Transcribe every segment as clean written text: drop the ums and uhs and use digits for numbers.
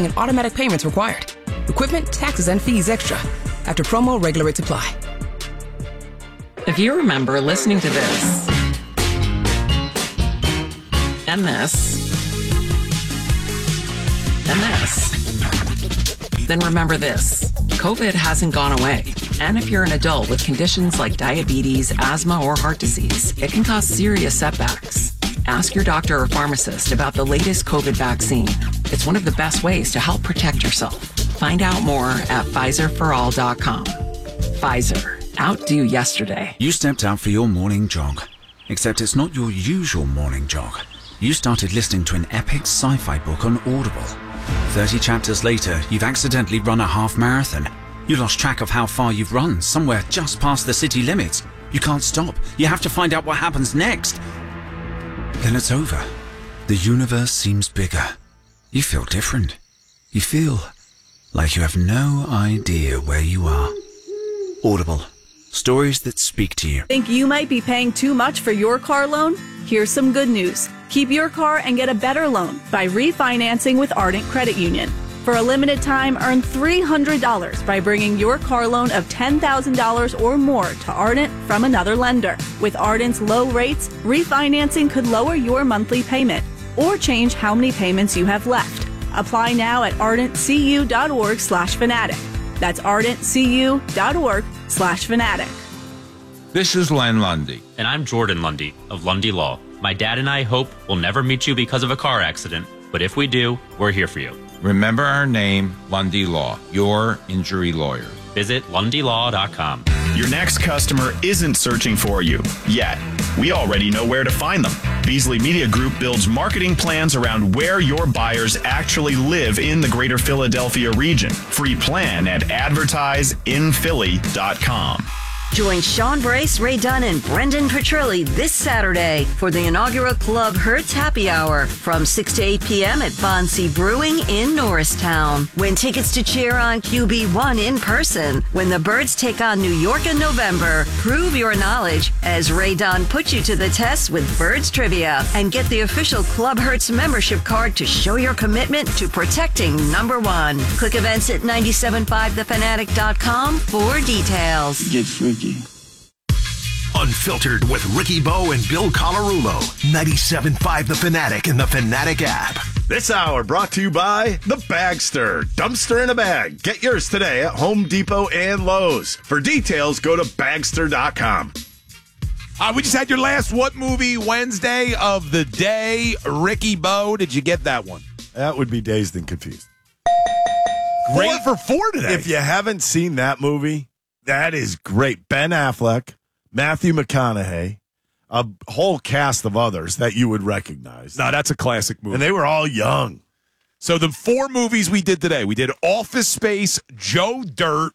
and automatic payments required. Equipment, taxes, and fees extra. After promo, regular rates apply. If you remember listening to this, and this, and this, then remember this. COVID hasn't gone away. And if you're an adult with conditions like diabetes, asthma, or heart disease, it can cause serious setbacks. Ask your doctor or pharmacist about the latest COVID vaccine. It's one of the best ways to help protect yourself. Find out more at PfizerForAll.com. Pfizer. Outdo yesterday. You stepped out for your morning jog. Except it's not your usual morning jog. You started listening to an epic sci-fi book on Audible. 30 chapters later, you've accidentally run a half marathon. You lost track of how far you've run, somewhere just past the city limits. You can't stop. You have to find out what happens next. Then it's over. The universe seems bigger. You feel different. You feel like you have no idea where you are. Audible. Stories that speak to you. Think you might be paying too much for your car loan? Here's some good news. Keep your car and get a better loan by refinancing with Ardent Credit Union. For a limited time, earn $300 by bringing your car loan of $10,000 or more to Ardent from another lender. With Ardent's low rates, refinancing could lower your monthly payment or change how many payments you have left. Apply now at ardentcu.org/fanatic. That's ardentcu.org/fanatic. This is Len Lundy. And I'm Jordan Lundy of Lundy Law. My dad and I hope we'll never meet you because of a car accident, but if we do, we're here for you. Remember our name, Lundy Law, your injury lawyer. Visit LundyLaw.com. Your next customer isn't searching for you yet. We already know where to find them. Beasley Media Group builds marketing plans around where your buyers actually live in the greater Philadelphia region. Free plan at advertiseinphilly.com. Join Sean Brace, Ray Dunn, and Brendan Petrilli this Saturday for the inaugural Club Hertz Happy Hour from 6 to 8 p.m. at Bonsi Brewing in Norristown. Win tickets to cheer on QB1 in person when the Birds take on New York in November. Prove your knowledge as Ray Dunn puts you to the test with Birds Trivia and get the official Club Hertz membership card to show your commitment to protecting number one. Click events at 975thefanatic.com for details. Get freaky. Unfiltered with Ricky Bo and Bill Colarulo. 97.5 The Fanatic and The Fanatic app. This hour brought to you by The Bagster. Dumpster in a bag. Get yours today at Home Depot and Lowe's. For details, go to Bagster.com. We just had your last What Movie Wednesday of the day. Ricky Bo, did you get that one? That would be Dazed and Confused. Great for 4 today. If you haven't seen that movie, that is great. Ben Affleck, Matthew McConaughey, a whole cast of others that you would recognize. No, that's a classic movie. And they were all young. So the 4 movies we did today, we did Office Space, Joe Dirt,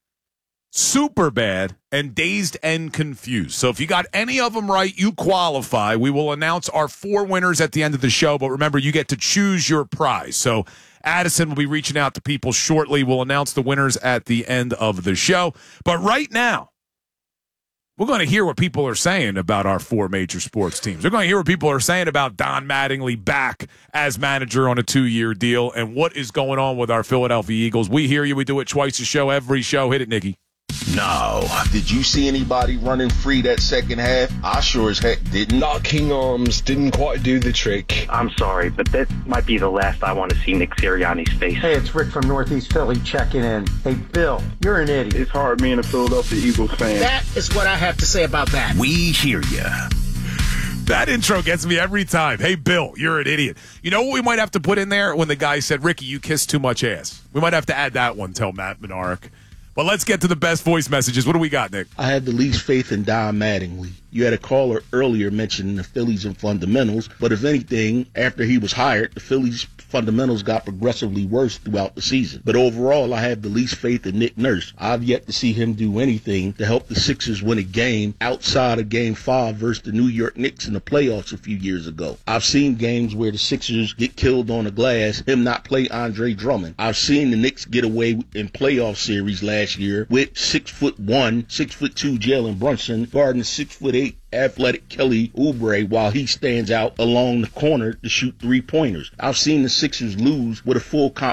Superbad, and Dazed and Confused. So if you got any of them right, you qualify. We will announce our 4 winners at the end of the show, but remember, you get to choose your prize. So Addison will be reaching out to people shortly. We'll announce the winners at the end of the show. But right now, we're going to hear what people are saying about our 4 major sports teams. We're going to hear what people are saying about Don Mattingly back as manager on a 2-year deal and what is going on with our Philadelphia Eagles. We hear you. We do it twice a show, every show. Hit it, Nikki. No. Did you see anybody running free that second half? I sure as heck didn't. Locking arms didn't quite do the trick. I'm sorry, but that might be the last I want to see Nick Sirianni's face. Hey, it's Rick from Northeast Philly checking in. Hey, Bill, you're an idiot. It's hard being a Philadelphia Eagles fan. That is what I have to say about that. We hear you. That intro gets me every time. Hey, Bill, you're an idiot. You know what we might have to put in there when the guy said, Ricky, you kiss too much ass? We might have to add that one, tell Matt Menarek. But let's get to the best voice messages. What do we got, Nick? I had the least faith in Don Mattingly. You had a caller earlier mentioning the Phillies and fundamentals, but if anything, after he was hired, the Phillies fundamentals got progressively worse throughout the season. But overall, I have the least faith in Nick Nurse. I've yet to see him do anything to help the Sixers win a game outside of Game 5 versus the New York Knicks in the playoffs a few years ago. I've seen games where the Sixers get killed on the glass, him not play Andre Drummond. I've seen the Knicks get away in playoff series last year with 6'1", 6'2" Jalen Brunson guarding 6'8" athletic Kelly Oubre while he stands out along the corner to shoot 3-pointers. I've seen the Sixers lose with a full